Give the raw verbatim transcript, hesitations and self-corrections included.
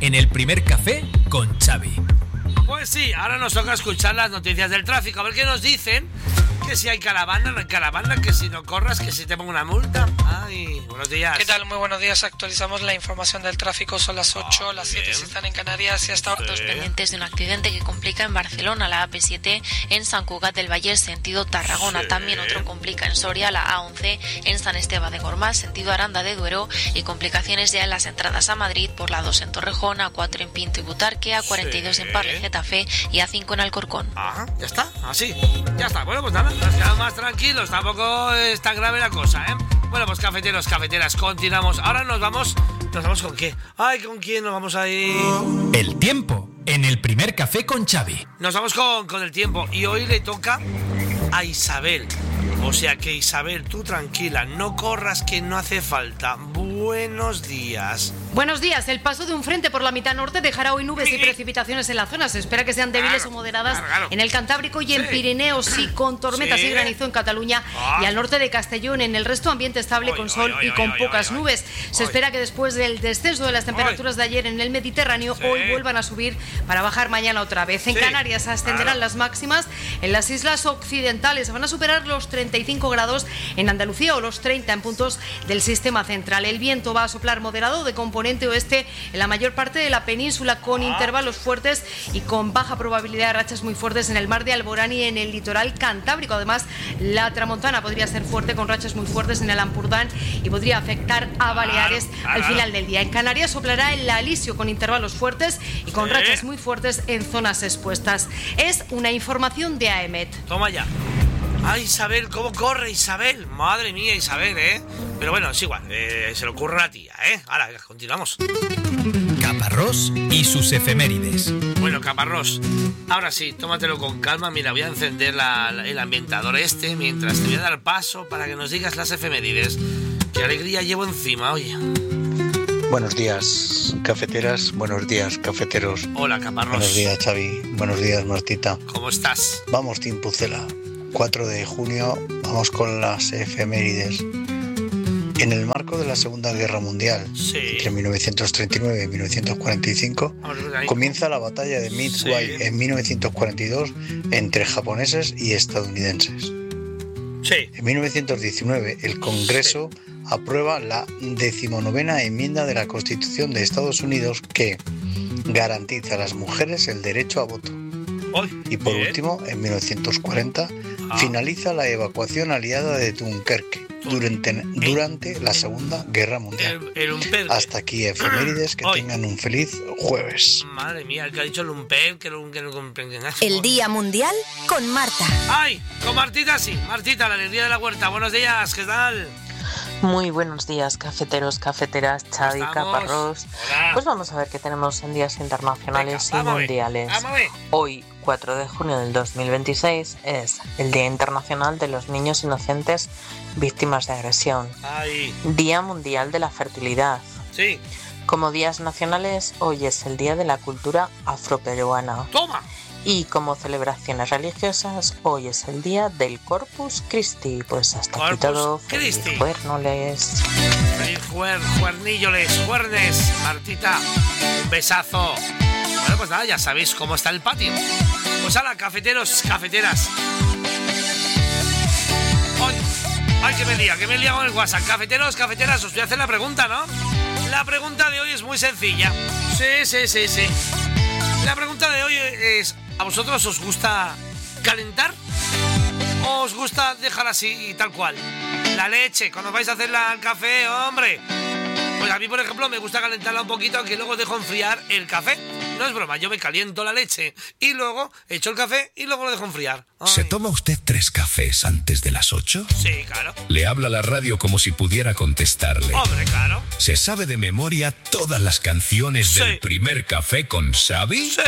en el primer café con Xavi. Pues sí, ahora nos toca escuchar las noticias del tráfico. A ver qué nos dicen. Que si hay caravana, no hay caravana, que si no corras, que si te pongo una multa. Ay, buenos días. ¿Qué tal? Muy buenos días. Actualizamos la información del tráfico. Son las ocho, oh, las siete si están en Canarias y hasta ahora. Dos pendientes de un accidente que complica en Barcelona, la A P siete en Sant Cugat del Valle, sentido Tarragona. Sí. También otro complica en Soria, la A once en San Esteban de Gormaz, sentido Aranda de Duero, y complicaciones ya en las entradas a Madrid por la dos en Torrejón, A cuatro en Pinto y Butarque, A cuarenta y dos sí. en Parla y Getafe y A cinco en Alcorcón. Ajá, ya está, así, ya está. Bueno, pues nada, nos quedamos más tranquilos, tampoco es tan grave la cosa, ¿eh? Bueno, pues cafeteros, cafeteras, continuamos. Ahora nos vamos, ¿nos vamos con qué? Ay, ¿con quién nos vamos a ir? El tiempo, en el primer café con Xavi. Nos vamos con, con el tiempo y hoy le toca a Isabel. O sea que Isabel, tú tranquila, no corras que no hace falta. Buenos días. Buenos días. El paso de un frente por la mitad norte dejará hoy nubes y precipitaciones en la zona. Se espera que sean débiles claro, o moderadas claro, claro. en el Cantábrico y sí. en Pirineos, sí, con tormentas sí. y granizo en Cataluña ah. y al norte de Castellón. En el resto, ambiente estable oy, con sol oy, oy, y con oy, pocas oy, oy, nubes. Oy. Se espera que después del descenso de las temperaturas oy. de ayer en el Mediterráneo, sí. hoy vuelvan a subir para bajar mañana otra vez. En sí. Canarias ascenderán claro. las máximas. En las islas occidentales se van a superar los treinta y cinco grados en Andalucía o los treinta en puntos del sistema central. El viento va a soplar moderado de componente oeste en la mayor parte de la península, con ah. intervalos fuertes y con baja probabilidad de rachas muy fuertes en el mar de Alborán y en el litoral cantábrico. Además, la tramontana podría ser fuerte con rachas muy fuertes en el Ampurdán y podría afectar a Baleares ah, al final del día. En Canarias soplará el alisio con intervalos fuertes y con ¿Sí? rachas muy fuertes en zonas expuestas. Es una información de AEMET. Toma ya. Ay, Isabel, ¿cómo corre Isabel? Madre mía, Isabel, ¿eh? Pero bueno, es igual, eh, se le ocurre a la tía, ¿eh? Ahora, continuamos. Caparrós y sus efemérides. Bueno, Caparrós, ahora sí, tómatelo con calma. Mira, voy a encender la, la, el ambientador este mientras te voy a dar paso para que nos digas las efemérides. Qué alegría llevo encima, oye. Buenos días, cafeteras. Buenos días, cafeteros. Hola, Caparrós. Buenos días, Xavi. Buenos días, Martita. ¿Cómo estás? Vamos, Team Pucela. cuatro de junio, vamos con las efemérides. En el marco de la Segunda Guerra Mundial, sí. entre mil novecientos treinta y nueve y mil novecientos cuarenta y cinco, comienza la batalla de Midway sí. en mil novecientos cuarenta y dos entre japoneses y estadounidenses. Sí. En mil novecientos diecinueve, el Congreso sí. aprueba la decimonovena enmienda de la Constitución de Estados Unidos que garantiza a las mujeres el derecho a voto. Y por Bien. último, en mil novecientos cuarenta, ah. finaliza la evacuación aliada de Dunkerque durante, durante la Segunda Guerra Mundial. El, el Hasta aquí, efemérides, que Hoy. tengan un feliz jueves. Madre mía, el que ha dicho Lumper, que no, que no comprenden nada. El Día Mundial con Marta. ¡Ay! Con Martita sí. Martita, la alegría de la huerta. Buenos días, ¿qué tal? Muy buenos días, cafeteros, cafeteras, Xavi, Caparrós. Hola. Pues vamos a ver qué tenemos en días internacionales Venga, y mundiales. Hoy, cuatro de junio del dos mil veintiséis, es el Día Internacional de los Niños Inocentes Víctimas de Agresión. Ay. Día Mundial de la Fertilidad. Sí. Como días nacionales, hoy es el Día de la Cultura Afroperuana. ¡Toma! Y como celebraciones religiosas, hoy es el día del Corpus Christi. Pues hasta Corpus aquí todo. Feliz juernoles. Feliz juer, juernilloles, juernes. Martita, un besazo. Bueno, pues nada, ya sabéis cómo está el patio. Pues hala, cafeteros, cafeteras. Ay, ay, que me lía, que me lía con el WhatsApp. Cafeteros, cafeteras, os voy a hacer la pregunta, ¿no? La pregunta de hoy es muy sencilla. Sí, sí, sí, sí. La pregunta de hoy es: ¿a vosotros os gusta calentar? ¿O os gusta dejar así y tal cual? La leche, cuando vais a hacer el café, hombre. Pues a mí, por ejemplo, me gusta calentarla un poquito, aunque luego dejo enfriar el café. No es broma, yo me caliento la leche y luego echo el café y luego lo dejo enfriar. Ay. ¿Se toma usted tres cafés antes de las ocho? Sí, claro. Le habla la radio como si pudiera contestarle. Hombre, claro. ¿Se sabe de memoria todas las canciones sí. del primer café con Xavi? Sí.